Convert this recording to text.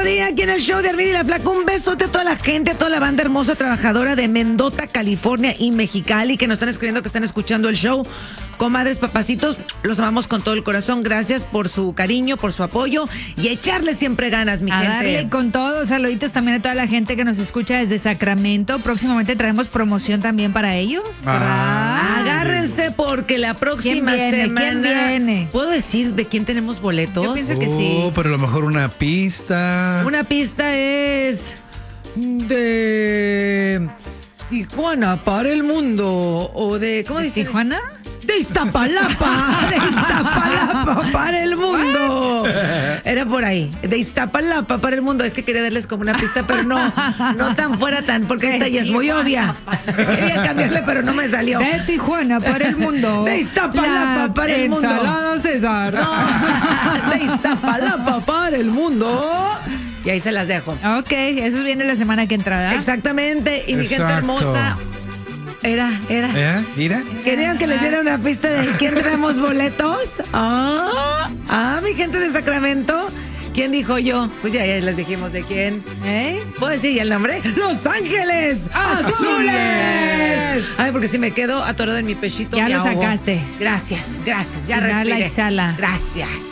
día aquí en el show de Armin y la Flaca. Un besote a toda la gente, a toda la banda hermosa trabajadora de Mendota, California y Mexicali que nos están escribiendo, que están escuchando el show. Comadres, papacitos, los amamos con todo el corazón. Gracias por su cariño, por su apoyo y echarle siempre ganas, mi gente. Darle con todo. Saluditos también a toda la gente que nos escucha desde Sacramento. Próximamente traemos promoción también para ellos. Agárrense porque la próxima semana. ¿Quién viene? ¿Puedo decir de quién tenemos boletos? Yo pienso que sí. Pero a lo mejor una pista. Una pista es de Tijuana para el mundo o de ¿cómo dice? ¿Tijuana? De Iztapalapa, de Iztapalapa para el mundo. Era por ahí, de Iztapalapa para el mundo. Es que quería darles como una pista, pero no tan fuera tan, porque esta ya es muy obvia. Quería cambiarle, pero no me salió. De Tijuana para el mundo. De Iztapalapa para el mundo. Ensalada César. No, de Iztapalapa para el mundo. Y ahí se las dejo. Ok, eso viene la semana que entra. Exactamente. Y mi gente hermosa. Mira. ¿Querían que les diera una pista de quién tenemos boletos? Mi gente de Sacramento. ¿Quién dijo yo? Pues ya les dijimos de quién. ¿Puedo decir ya el nombre? ¡Los Ángeles Azules! Ay, porque si me quedo atorado en mi pechito. Ya me lo ahogo. sacaste. Gracias. Ya Inhala, respiré. exhala. Gracias.